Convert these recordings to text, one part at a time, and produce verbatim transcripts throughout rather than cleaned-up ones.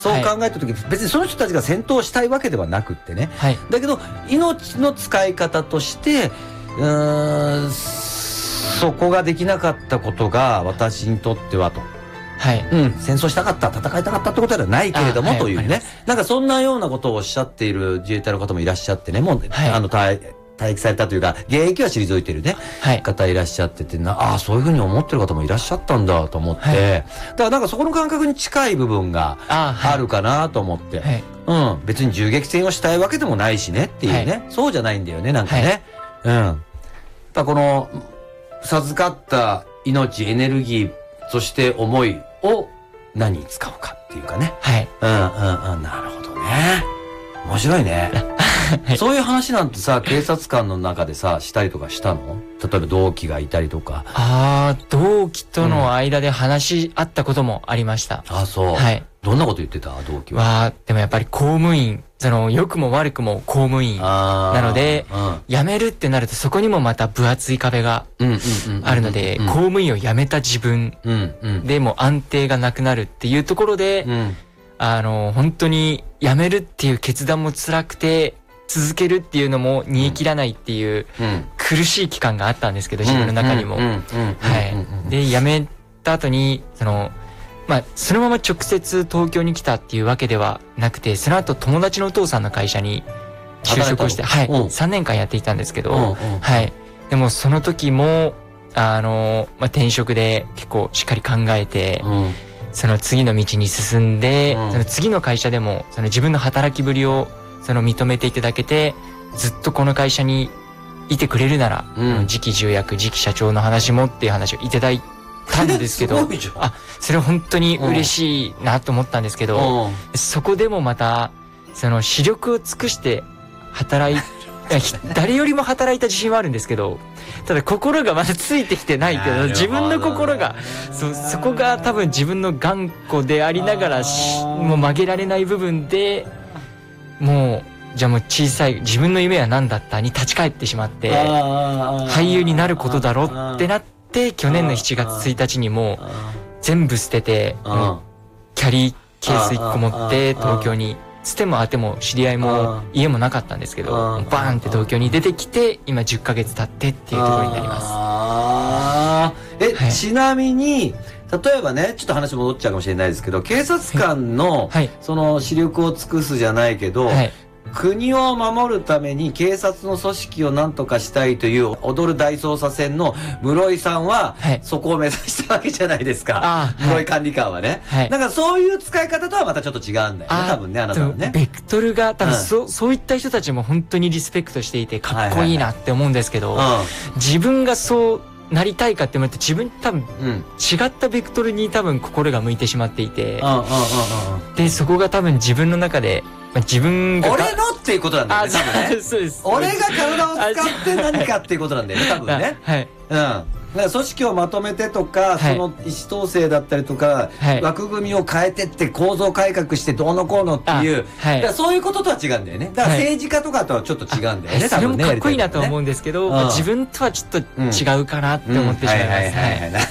そう考えた時、別にその人たちが戦闘したいわけではなくってね、 はい、 だけど命の使い方としてうーんそこができなかったことが私にとってはと、 はい、 うん、戦争したかった戦いたかったってことではないけれども、はい、というね、なんかそんなようなことをおっしゃっている自衛隊の方もいらっしゃってね、もう、はい、あの退退役されたというか現役は退いているね、はい、方いらっしゃってて、なああそういうふうに思ってる方もいらっしゃったんだと思って、はい、だからなんかそこの感覚に近い部分があるかなと思って、はい、うん、別に銃撃戦をしたいわけでもないしねっていうね、はい、そうじゃないんだよね、なんかね、はい、うん、やっぱこの授かった命、エネルギー、そして思いを何に使うかっていうかね、 はい、 うんうんうん、なるほどね、面白いね。はい、そういう話なんてさ、警察官の中でさ、したりとかしたの？例えば同期がいたりとか。 ああ、同期との間で話し合ったこともありました。 うん、あ、そう。 はい。 どんなこと言ってた？同期は。 わあ、でもやっぱり公務員、その、良くも悪くも公務員なので、うん、辞めるってなるとそこにもまた分厚い壁があるので、公務員を辞めた自分でも安定がなくなるっていうところで、うん、あの、本当に辞めるっていう決断も辛くて、続けるっていうのも煮え切らないっていう苦しい期間があったんですけど、自分の中にも。はい。で、辞めた後に、その、まあ、そのまま直接東京に来たっていうわけではなくて、その後友達のお父さんの会社に就職をして、はい。さんねんかんやっていたんですけど、はい。でもその時も、あの、まあ、転職で結構しっかり考えて、その次の道に進んで、その次の会社でも、その自分の働きぶりをその認めていただけて、ずっとこの会社にいてくれるなら、うん、次期重役、次期社長の話もっていう話をいただいたんですけど、あ、それは本当に嬉しいなと思ったんですけど、うん、そこでもまた、その視力を尽くして働い、誰よりも働いた自信はあるんですけど、ただ心がまだついてきてないけど、自分の心が、そ、そこが多分自分の頑固でありながら、もう曲げられない部分で、もう、じゃあもう小さい、自分の夢は何だったに立ち返ってしまって、俳優になることだろってなって、去年のしちがつついたちにもう全部捨てて、もうキャリーケースいっこ持って東京に、つてもあても知り合いも家もなかったんですけど、バーンって東京に出てきて、今じゅっかげつ経ってっていうところになります。 え、はい、ちなみに、例えばね、ちょっと話戻っちゃうかもしれないですけど、警察官の、はい、その視力を尽くすじゃないけど、はい、国を守るために警察の組織を何とかしたいという踊る大捜査線の室井さんは、はい、そこを目指したわけじゃないですか。室井管理官はね。はい、だからそういう使い方とはまたちょっと違うんだよね、多分ね、あなたはね。 ベクトルが、多分そ、うん、そういった人たちも本当にリスペクトしていて、かっこいいなって思うんですけど、自分がそう、なりたいかって思って自分多分、うん、違ったベクトルに多分心が向いてしまっていて、でそこが多分自分の中で、まあ、自分が俺のっていうことなんだよね、多分ね。 そうです。 俺が体を使って何かっていうことなんだよね、多分ね。はい。うん。だから組織をまとめてとか、はい、その意思統制だったりとか、はい、枠組みを変えてって構造改革してどうのこうのっていう、はい、だからそういうこととは違うんだよね。だから政治家とかとはちょっと違うんだよね、はい、 多分ね。それもかっこいいなと思うんですけど、ね、自分とはちょっと違うかなって思ってしまいます。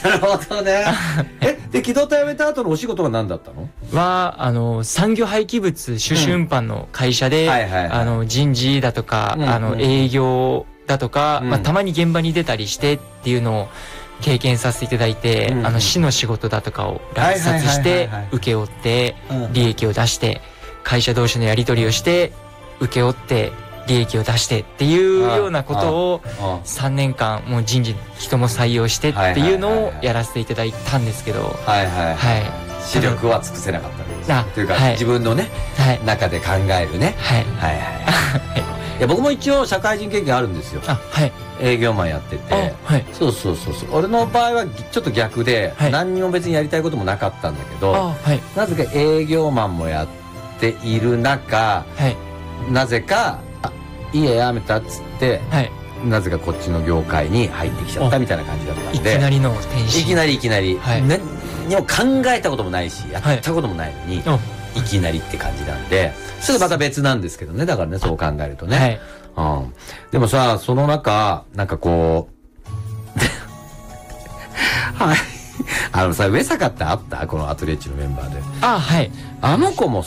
なるほどね。え、で、機動隊辞めた後のお仕事は何だったの？ は、あの、産業廃棄物種子運搬の会社で、あの、人事だとか、うん、あの、営業、だとか、うん、まあ、たまに現場に出たりしてっていうのを経験させていただいて、うん、あの市の仕事だとかを落札して請け負って利益を出して会社同士のやり取りをして請け負って利益を出してっていうようなことをさんねんかんもう人事人も採用してっていうのをやらせていただいたんですけど、 はいはいはい、視力は尽くせなかったんですというか、はい、自分のね、はい、中で考えるね、はい、はいはいいや僕も一応社会人経験あるんですよ。あ、はい。営業マンやってて、はい、そうそうそうそう。俺の場合はちょっと逆で、はい、何にも別にやりたいこともなかったんだけど、はい、なぜか営業マンもやっている中、はい、なぜかいいややめたっつって、はい、なぜかこっちの業界に入ってきちゃったみたいな感じだったんで、いきなりの転身。 いきなりいきなり、はい、何にも考えたこともないし、やったこともないのに。はいいきなりって感じなんで、ちょっとまた別なんですけどね、だからね、そう考えるとね。はい。うん。でもさ、その中、なんかこう、はい。あのさ、上坂ってあったこのアトリエッチのメンバーで。 あ、はい。 あの子も